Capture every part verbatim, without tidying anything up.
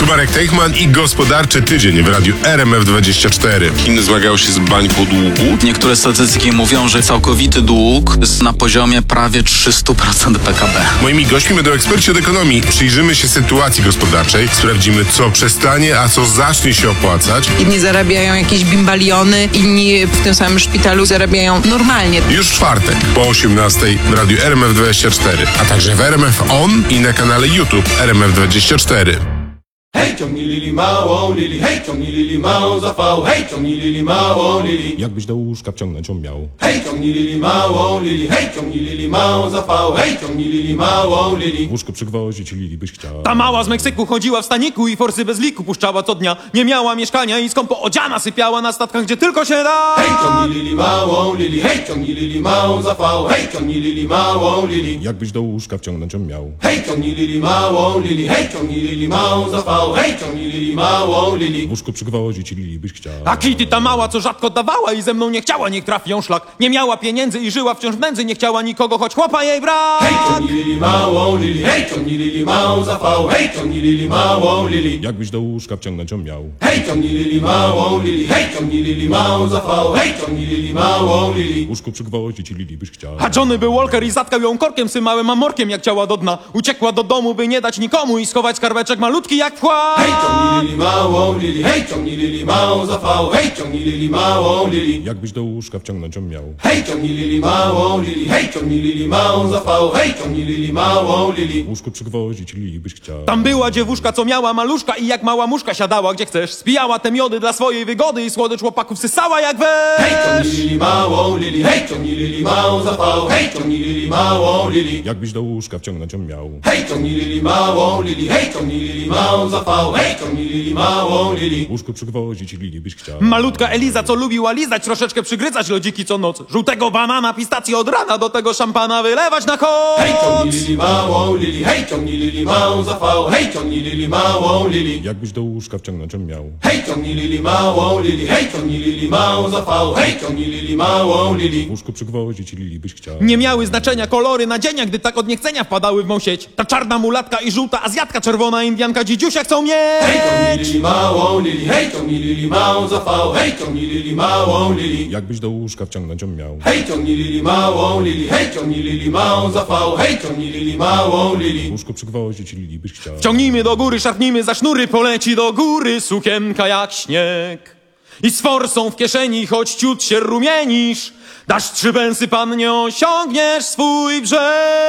Marek Teichman i gospodarczy tydzień w radiu R M F dwadzieścia cztery. Chiny zmagają się z bańką długu. Niektóre statystyki mówią, że całkowity dług jest na poziomie prawie trzysta procent P K B. Moimi gośćmi będą eksperci od ekonomii. Przyjrzymy się sytuacji gospodarczej, sprawdzimy, co przestanie, a co zacznie się opłacać. Jedni zarabiają jakieś bimbaliony, inni w tym samym szpitalu zarabiają normalnie. Już w czwartek po osiemnastej w radiu R M F dwadzieścia cztery, a także w R M F On i na kanale YouTube R M F dwadzieścia cztery. Hej, ciągnij lili małą lili, hej, ciągnij lili małą zapał, hej, ciągnij lili małą lili. Jakbyś do łóżka wciągnąć ją miał. Hej, ciągnij lili małą lili, hej, ciągnij lili małą zapał, hej, ciągnij lili małą lili. W łóżku przygwoździć lili byś chciał. Ta mała z Meksyku chodziła w staniku i forsy bez liku puszczała co dnia. Nie miała mieszkania i skąpo odziana sypiała na statkach, gdzie tylko się da. Hej, ciągnij lili małą lili, hej, ciągnij lili małą zapał, hej, ciągnij lili małą lili. Jakbyś do łóżka wciągnąć ją miał. Hej, ciągnij lili małą lili, hej, ciągnij lili małą zapał, hej, ciągnij lili małą lili. W łóżku przygwoździć lili byś chciał. A Kitty ta mała, co rzadko dawała i ze mną nie chciała, niech trafi ją szlak. Nie miała pieniędzy i żyła wciąż w nędzy, nie chciała nikogo, choć chłopa jej brak. Hej, ciągnij lili małą lili, hej, ciągnij lili małą zapał, hej, ciągnij lili małą lili. Jakbyś do łóżka wciągnąć ją miał. Hej, ciągnij lili małą lili, hej, ciągnij lili małą zapał, hej, ciągnij lili małą lili. W łóżku przygwoździć lili byś chciał. A Johnny był Walker i zatkał ją korkiem symałym amorkiem, jak ciała do dna. Uciekła do domu, by nie dać nikomu i schować skarbeczek malutki jak wkład. Hej, ciągnij lili małą lili, hej, ciągnij lili małą zapał, hej, ciągnij lili małą lili. Jakbyś do łóżka wciągnąć ją miał. Hej, ciągnij lili małą lili, hej, ciągnij lili małą zapał, hej, ciągnij lili małą lili. W łóżku przygwoździć lili byś chciał. Tam była dziewuszka, co miała maluszka i jak mała muszka siadała gdzie chcesz. Spijała te miody dla swojej wygody i słodycz chłopaków sysała jak wesz. Hej, ciągnij lili małą lili, hej, ciągnij lili małą zapał, hej, ciągnij lili małą lili. Jakbyś do łóżka wciągnąć ją miał. Hej, ciągnij lili małą lili, hej, ciągnij lili małą zapał, hej, ciągnij lili małą lili. W łóżku przygwoździć lili byś chciał. Malutka Eliza, co lubiła lizać, troszeczkę przygryzać lodziki co noc. Żółtego banana, pistację od rana, do tego szampana wylewać na koc. Hej, ciągnij lili małą lili, hej, ciągnij lili małą zapał, hej, ciągnij lili małą lili. Jakbyś do łóżka wciągnąć ją miał. Hej, ciągnij lili małą lili, hej, ciągnij lili małą zapał, hej, ciągnij lili małą lili. W łóżku przygwoździć lili byś chciał. Nie miały znaczenia kolory nadzienia, gdy tak od niechcenia wpadały w mą sieć. Ta czarna mulatka i żółta azjatka, czerwona indianka, dzidziusia chcą mieć. Hej, ciągnij lili małą lili, hej, ciągnij lili małą zapał, hej, ciągnij lili małą lili. Jakbyś do łóżka wciągnąć ją miał. Hej, ciągnij lili małą lili, hej, ciągnij lili małą zapał, hej, ciągnij lili małą W lili. łóżku przygwoździć lili byś chciał. Ciągnijmy do góry, szarpnijmy za sznury, poleci do góry sukienka jak śnieg. I z forsą w kieszeni, choć ciut się rumienisz, dasz trzy pensy, pan, nie osiągniesz swój brzeg.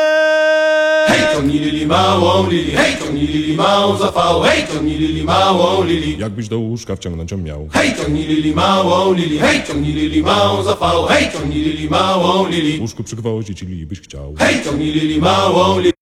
Hej, ciągnij lili małą lili, hej, ciągnij lili małą zapał, hej, ciągnij lili małą lili. Jakbyś do łóżka wciągnąć ją miał. Hej, ciągnij lili małą lili, hej, ciągnij lili małą zapał, hej, ciągnij lili małą W lili. łóżku przygwoździć lili byś chciał. Hej, ciągnij lili małą lili.